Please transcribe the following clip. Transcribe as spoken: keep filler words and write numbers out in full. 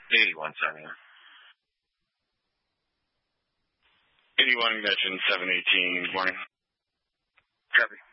eighty-one seventy. eighty-one, mention seven eighteen, good morning. Copy.